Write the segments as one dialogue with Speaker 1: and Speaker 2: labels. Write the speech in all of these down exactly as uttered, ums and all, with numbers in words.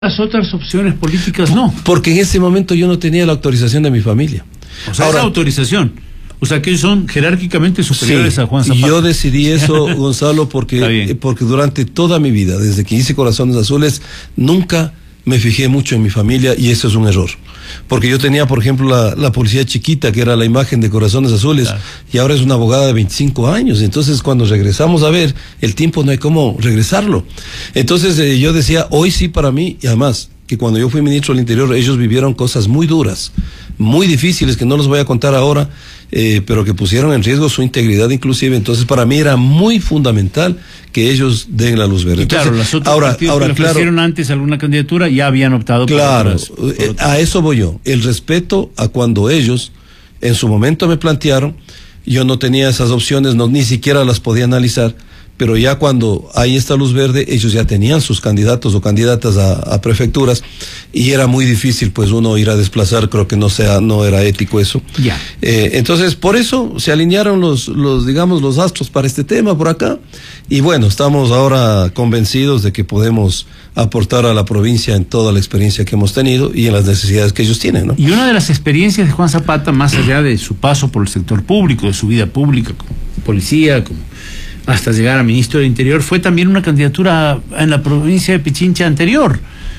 Speaker 1: las otras opciones políticas no.
Speaker 2: Porque en ese momento yo no tenía la autorización de mi familia.
Speaker 1: O sea, Ahora, esa autorización. O sea, que ellos son jerárquicamente superiores sí, a Juan Zapata.
Speaker 2: Y yo decidí eso, Gonzalo, porque, porque durante toda mi vida, desde que hice Corazones Azules, nunca me fijé mucho en mi familia, y eso es un error. Porque yo tenía, por ejemplo, la, la policía chiquita, que era la imagen de Corazones Azules, claro, y ahora es una abogada de veinticinco años. Entonces, cuando regresamos a ver, el tiempo no hay cómo regresarlo. Entonces, eh, yo decía, hoy sí para mí, y además, que cuando yo fui ministro del Interior, ellos vivieron cosas muy duras, muy difíciles, que no los voy a contar ahora, eh, pero que pusieron en riesgo su integridad inclusive. Entonces, para mí era muy fundamental que ellos den la luz verde.
Speaker 1: Y claro,
Speaker 2: Entonces,
Speaker 1: las otras
Speaker 2: ahora,
Speaker 1: partidos
Speaker 2: ahora,
Speaker 1: que le
Speaker 2: claro,
Speaker 1: ofrecieron antes alguna candidatura ya habían optado
Speaker 2: claro,
Speaker 1: por otras, por
Speaker 2: eh, a eso voy yo. El respeto a cuando ellos en su momento me plantearon, yo no tenía esas opciones, no, ni siquiera las podía analizar. Pero ya cuando hay esta luz verde, ellos ya tenían sus candidatos o candidatas a, a prefecturas, y era muy difícil pues uno ir a desplazar, creo que no sea, no era ético eso.
Speaker 1: Ya.
Speaker 2: Eh, entonces, por eso se alinearon los, los, digamos, los astros para este tema por acá, y bueno, estamos ahora convencidos de que podemos aportar a la provincia en toda la experiencia que hemos tenido y en las necesidades que ellos tienen, ¿no?
Speaker 1: Y una de las experiencias de Juan Zapata, más allá de su paso por el sector público, de su vida pública como policía, como hasta llegar a ministro del Interior, fue también una candidatura en la provincia de Pichincha anterior.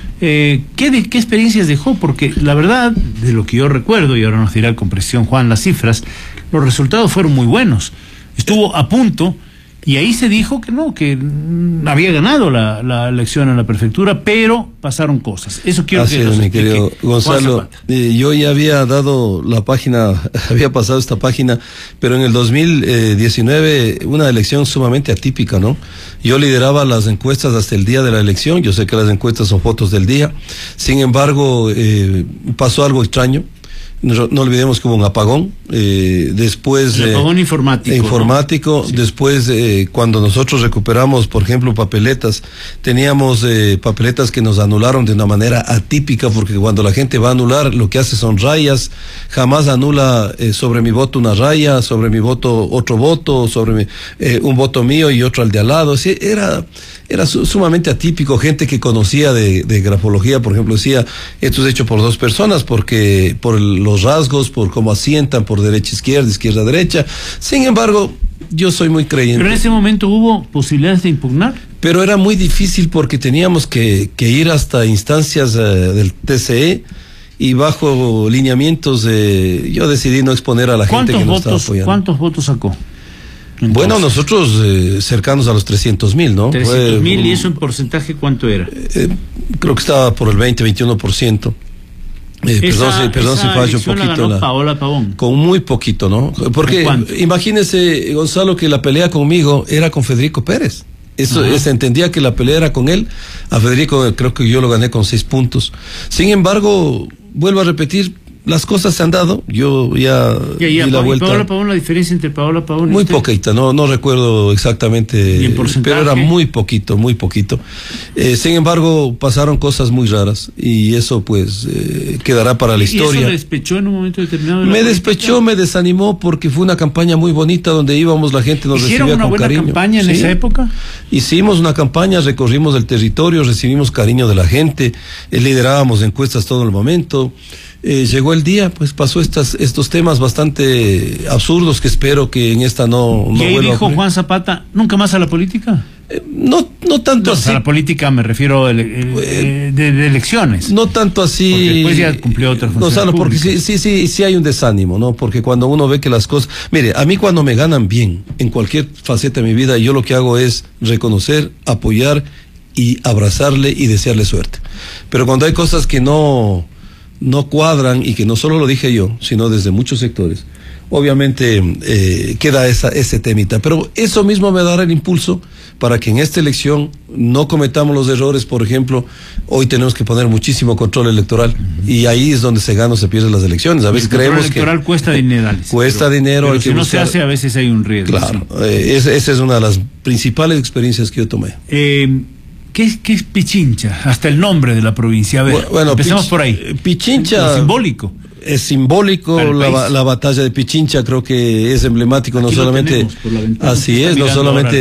Speaker 1: Eh, ¿qué, de, ¿Qué experiencias dejó? Porque la verdad, de lo que yo recuerdo, y ahora nos dirá con precisión Juan las cifras, los resultados fueron muy buenos. Estuvo a punto, y ahí se dijo que no, que mm, había ganado la, la elección en la prefectura, pero pasaron cosas. Eso quiero
Speaker 2: Así
Speaker 1: que
Speaker 2: es,
Speaker 1: nos
Speaker 2: mi querido
Speaker 1: explique
Speaker 2: Gonzalo. Eh, yo ya había dado la página, había pasado esta página, pero en el dos mil diecinueve, una elección sumamente atípica, ¿no? Yo lideraba las encuestas hasta el día de la elección. Yo sé que las encuestas son fotos del día. Sin embargo, eh, pasó algo extraño. No, no olvidemos que hubo un apagón, eh, después...
Speaker 1: El apagón eh, informático.
Speaker 2: Informático,
Speaker 1: ¿no? Sí.
Speaker 2: Después eh, cuando nosotros recuperamos, por ejemplo, papeletas, teníamos eh, papeletas que nos anularon de una manera atípica, porque cuando la gente va a anular, lo que hace son rayas, jamás anula eh, sobre mi voto una raya, sobre mi voto otro voto, sobre mi, eh, un voto mío y otro al de al lado. Sí, era, era su, sumamente atípico. Gente que conocía de, de grafología, por ejemplo, decía, esto es hecho por dos personas, porque por el, los rasgos, por cómo asientan, por derecha izquierda, izquierda derecha. Sin embargo, yo soy muy creyente.
Speaker 1: Pero en ese momento hubo posibilidades de impugnar.
Speaker 2: Pero era muy difícil porque teníamos que, que ir hasta instancias uh, del T C E, y bajo lineamientos de, yo decidí no exponer a la gente que nos estaba apoyando.
Speaker 1: ¿Cuántos votos sacó? Entonces,
Speaker 2: bueno, nosotros eh, cercanos a los trescientos mil, ¿no?
Speaker 1: trescientos mil, ¿y eso en porcentaje cuánto era?
Speaker 2: Eh, creo que estaba por el veinte, veintiuno por ciento. Eh, esa, perdón, perdón si fallo un poquito.
Speaker 1: La Paola Pavón.
Speaker 2: Con muy poquito, ¿no? Porque imagínese, Gonzalo, que la pelea conmigo era con Federico Pérez. Eso se entendía que la pelea era con él. A Federico creo que yo lo gané con seis puntos. Sin embargo, vuelvo a repetir, las cosas se han dado. Yo ya,
Speaker 1: ya, ya
Speaker 2: di la vuelta.
Speaker 1: Paola Pavón, la diferencia entre Paola Pavón y
Speaker 2: muy
Speaker 1: usted,
Speaker 2: poquita, no no recuerdo exactamente,
Speaker 1: ¿y en porcentaje?
Speaker 2: Pero era muy poquito, muy poquito. Eh, sin embargo, pasaron cosas muy raras, y eso pues eh, quedará para la historia.
Speaker 1: ¿Y eso le despechó en un momento determinado? De
Speaker 2: me despechó, me desanimó, porque fue una campaña muy bonita donde íbamos, la gente nos recibía con cariño.
Speaker 1: ¿Hicieron una buena campaña en
Speaker 2: sí,
Speaker 1: esa época?
Speaker 2: Hicimos una campaña, recorrimos el territorio, recibimos cariño de la gente, eh, liderábamos encuestas todo el momento. Eh, llegó el día, pues pasó estas, estos temas bastante absurdos que espero que en esta no, no
Speaker 1: ¿Y ahí
Speaker 2: vuelva
Speaker 1: dijo
Speaker 2: a
Speaker 1: Juan Zapata, nunca más a la política?
Speaker 2: Eh, no, no tanto
Speaker 1: no,
Speaker 2: así.
Speaker 1: A la política me refiero ele, eh, de, de elecciones.
Speaker 2: No tanto así.
Speaker 1: Porque después ya cumplió otra función.
Speaker 2: Gonzalo, porque sí, sí, sí, sí hay un desánimo, ¿no? Porque cuando uno ve que las cosas... Mire, a mí cuando me ganan bien, en cualquier faceta de mi vida, yo lo que hago es reconocer, apoyar y abrazarle y desearle suerte. Pero cuando hay cosas que no... no cuadran, y que no solo lo dije yo, sino desde muchos sectores, obviamente eh, queda esa, ese temita, pero eso mismo me dará el impulso para que en esta elección no cometamos los errores. Por ejemplo, hoy tenemos que poner muchísimo control electoral, uh-huh, y ahí es donde se gana o se pierden las elecciones. A veces creemos que...
Speaker 1: El control electoral cuesta dinero.
Speaker 2: Cuesta
Speaker 1: pero,
Speaker 2: dinero.
Speaker 1: Pero
Speaker 2: hay
Speaker 1: si
Speaker 2: que
Speaker 1: no
Speaker 2: buscar...
Speaker 1: se hace, a veces hay un riesgo.
Speaker 2: Claro,
Speaker 1: sí.
Speaker 2: eh, esa, esa es una de las principales experiencias que yo tomé.
Speaker 1: Eh... ¿Qué es, ¿Qué es Pichincha? Hasta el nombre de la provincia. A ver, bueno, bueno, empecemos Pich, por ahí.
Speaker 2: Pichincha.
Speaker 1: Lo simbólico.
Speaker 2: Es simbólico, la, la batalla de Pichincha creo que es emblemático. Aquí no solamente. Así es, no solamente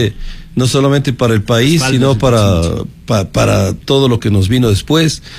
Speaker 2: no solamente para el país, sino para, para, para todo lo que nos vino después.